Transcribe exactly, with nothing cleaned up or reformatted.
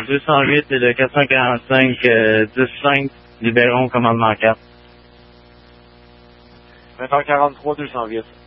deux cent huit et le quatre cent quarante-cinq euh, dix cinq, Libéron, commandement quatre. vingt heures quarante-trois, deux cent huit.